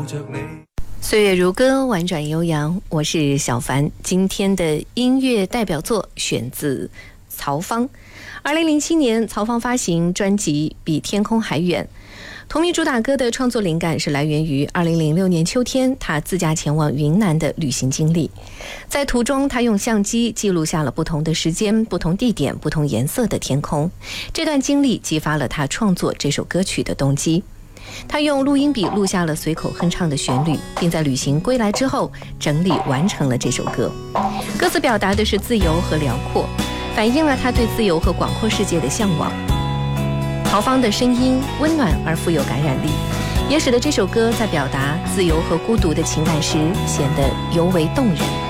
着你。 岁月如歌，婉转悠扬。我是小凡。今天的音乐代表作选自曹芳。2007年，曹芳发行专辑《比天空还远》。同名主打歌的创作灵感是来源于2006年秋天他自驾前往云南的旅行经历。在途中，他用相机记录下了不同的时间、不同地点、不同颜色的天空。这段经历激发了他创作这首歌曲的动机。他用录音笔录下了随口哼唱的旋律，并在旅行归来之后整理完成了这首歌。歌词表达的是自由和辽阔，反映了他对自由和广阔世界的向往。曹芳的声音温暖而富有感染力，也使得这首歌在表达自由和孤独的情感时显得尤为动人。